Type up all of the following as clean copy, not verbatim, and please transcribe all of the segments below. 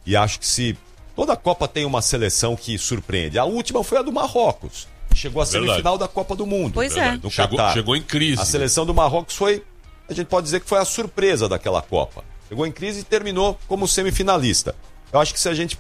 E acho que se toda a Copa tem uma seleção que surpreende. A última foi a do Marrocos. Chegou à semifinal da Copa do Mundo. Pois é. Chegou em crise. A seleção do Marrocos foi, a gente pode dizer que foi a surpresa daquela Copa. Chegou em crise e terminou como semifinalista. Eu acho que se a gente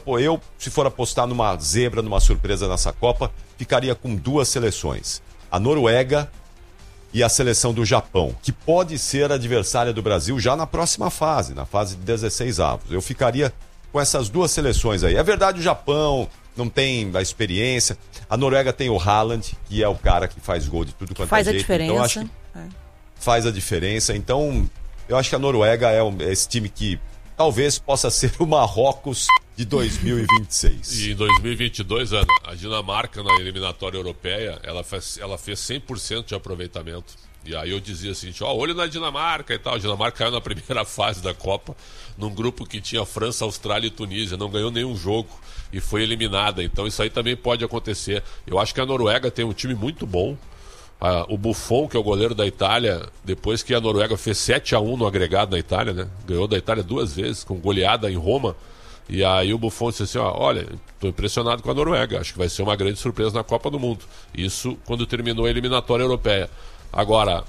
se for apostar numa zebra, numa surpresa nessa Copa, ficaria com duas seleções. A Noruega e a seleção do Japão, que pode ser adversária do Brasil já na próxima fase, na fase de 16avos. Eu ficaria com essas duas seleções aí. É verdade, o Japão não tem a experiência. A Noruega tem o Haaland, que é o cara que faz gol de tudo quanto é jeito. Faz a diferença. Então, acho que faz a diferença. Então, eu acho que a Noruega é esse time que talvez possa ser o Marrocos de 2026. E em 2022, Ana, a Dinamarca na eliminatória europeia, ela fez 100% de aproveitamento. E aí eu dizia assim, olho na Dinamarca e tal. A Dinamarca caiu na primeira fase da Copa, num grupo que tinha França, Austrália e Tunísia. Não ganhou nenhum jogo e foi eliminada. Então isso aí também pode acontecer. Eu acho que a Noruega tem um time muito bom. O Buffon, que é o goleiro da Itália, depois que a Noruega fez 7-1 no agregado na Itália, né? Ganhou da Itália 2 vezes, com goleada em Roma. E aí o Buffon disse assim, olha, estou impressionado com a Noruega, acho que vai ser uma grande surpresa na Copa do Mundo. Isso quando terminou a eliminatória europeia. Agora,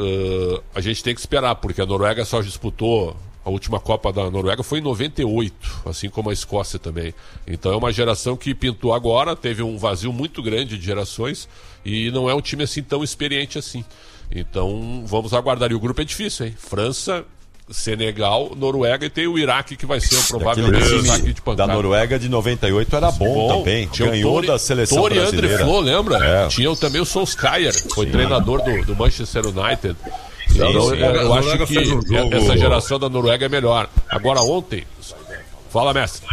a gente tem que esperar, porque a Noruega só disputou, a última Copa da Noruega foi em 98, assim como a Escócia também. Então é uma geração que pintou agora, teve um vazio muito grande de gerações e não é um time assim tão experiente assim. Então vamos aguardar. E o grupo é difícil, hein? França, Senegal, Noruega e tem o Iraque, que vai ser um provável time de pancada. Da Noruega de 98 era bom também. Ganhou da seleção brasileira. André Flo, lembra? Tinha também o Solskjaer, foi treinador do Manchester United. Então, eu acho que essa geração da Noruega é melhor. Agora ontem... Fala, mestre.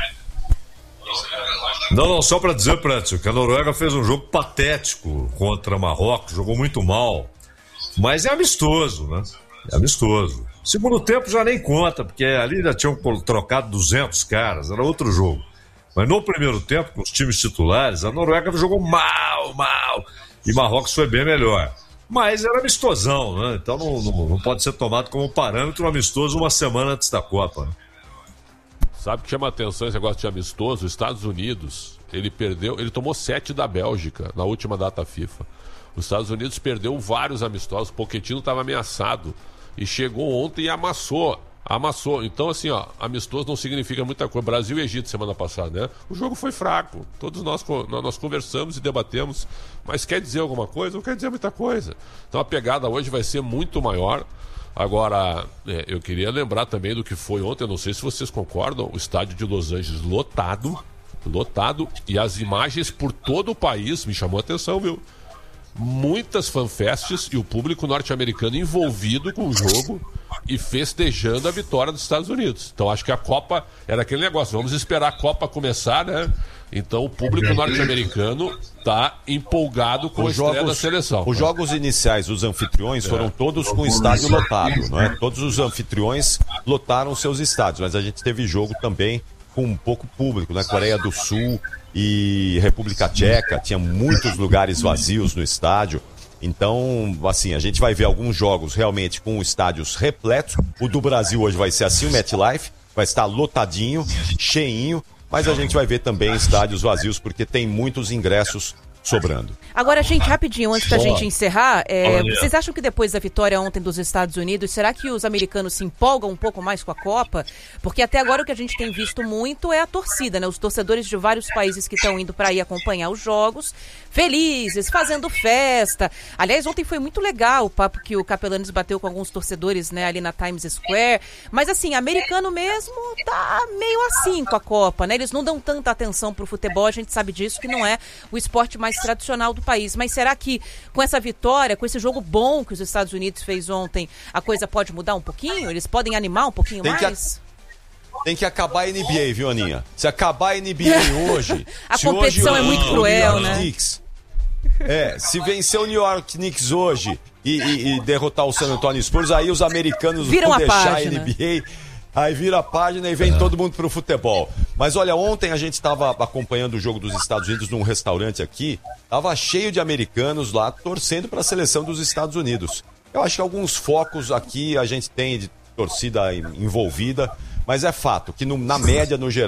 Não, só para dizer, Prédio, que a Noruega fez um jogo patético contra Marrocos, jogou muito mal. Mas é amistoso, né? É amistoso. Segundo tempo já nem conta, porque ali já tinham trocado 200 caras, era outro jogo. Mas no primeiro tempo, com os times titulares, a Noruega jogou mal. E Marrocos foi bem melhor. Mas era amistosão, né? Então não pode ser tomado como parâmetro amistoso uma semana antes da Copa, né? Sabe o que chama a atenção esse negócio de amistoso? Os Estados Unidos, ele tomou 7 da Bélgica na última data FIFA. Os Estados Unidos perdeu vários amistosos, o Pochettino estava ameaçado e chegou ontem e amassou. Então, assim, amistoso não significa muita coisa. Brasil e Egito semana passada, né? O jogo foi fraco. Todos nós conversamos e debatemos. Mas quer dizer alguma coisa? Não quer dizer muita coisa. Então a pegada hoje vai ser muito maior. Agora, eu queria lembrar também do que foi ontem. Eu não sei se vocês concordam. O estádio de Los Angeles lotado. E as imagens por todo o país me chamou a atenção, viu? Muitas fanfests e o público norte-americano envolvido com o jogo e festejando a vitória dos Estados Unidos. Então acho que a Copa era aquele negócio, vamos esperar a Copa começar, né? Então o público norte-americano está empolgado com a estreia da seleção. Os jogos iniciais, os anfitriões foram todos com estádio lotado, não é? Todos os anfitriões lotaram seus estádios, mas a gente teve jogo também com um pouco público, né? Coreia do Sul e República Tcheca, tinha muitos lugares vazios no estádio. Então, assim, a gente vai ver alguns jogos realmente com estádios repletos. O do Brasil hoje vai ser assim, o MetLife vai estar lotadinho, cheinho, mas a gente vai ver também estádios vazios porque tem muitos ingressos sobrando. Agora, gente, rapidinho, antes da gente encerrar, vocês acham que depois da vitória ontem dos Estados Unidos, será que os americanos se empolgam um pouco mais com a Copa? Porque até agora o que a gente tem visto muito é a torcida, né? Os torcedores de vários países que estão indo para aí acompanhar os jogos, felizes, fazendo festa. Aliás, ontem foi muito legal o papo que o Capelanes bateu com alguns torcedores, né, ali na Times Square. Mas assim, americano mesmo tá meio assim com a Copa, né? Eles não dão tanta atenção pro futebol, a gente sabe disso, que não é o esporte mais tradicional do país. Mas será que com essa vitória, com esse jogo bom que os Estados Unidos fez ontem, a coisa pode mudar um pouquinho? Eles podem animar um pouquinho mais? Tem que acabar a NBA, viu, Aninha? Se acabar a NBA hoje... A competição é muito cruel, né? Knicks, se vencer o New York Knicks hoje e derrotar o San Antonio Spurs, aí os americanos viram vão deixar página. a NBA... Aí vira a página e vem todo mundo pro futebol. Mas olha, ontem a gente estava acompanhando o jogo dos Estados Unidos num restaurante aqui. Tava cheio de americanos lá torcendo para a seleção dos Estados Unidos. Eu acho que alguns focos aqui a gente tem de torcida envolvida, mas é fato que na média, no geral,